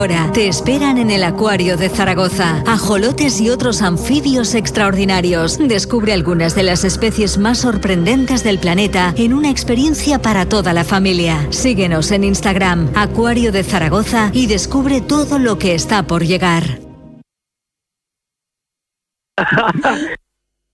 Ahora te esperan en el Acuario de Zaragoza. Ajolotes y otros anfibios extraordinarios. Descubre algunas de las especies más sorprendentes del planeta en una experiencia para toda la familia. Síguenos en Instagram, Acuario de Zaragoza, y descubre todo lo que está por llegar.